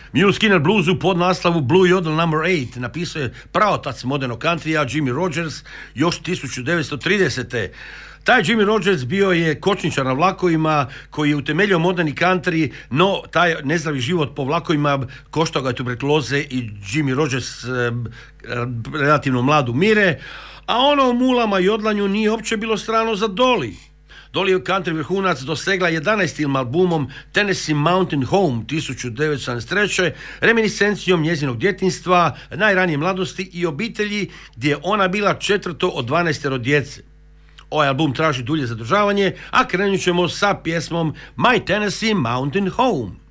Mule Skinner bluesu pod naslavu Blue Yodel No. 8 napisao je praotac modernog countrya Jimmy Rogers još 1930. Taj Jimmy Rogers bio je kočničar na vlakovima koji je utemeljio moderni country, no taj nezdravi život po vlakovima koštao ga tuberkuloze i Jimmy Rogers relativno mlad umire, a ono o mulama i odlanju nije uopće bilo strano za Dolly. Dolly je country vrhunac dosegla 11. albumom Tennessee Mountain Home 1973. reminiscencijom njezinog djetinjstva, najranije mladosti i obitelji gdje je ona bila četvrto od 12 djece. Ovaj album traži dulje zadržavanje, a krenut ćemo sa pjesmom My Tennessee Mountain Home.